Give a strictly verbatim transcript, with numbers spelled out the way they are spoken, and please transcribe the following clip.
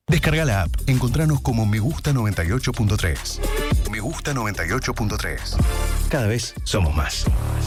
Descarga la app. Encontranos como Me Gusta noventa y ocho punto tres. Me Gusta noventa y ocho punto tres. Cada vez somos más.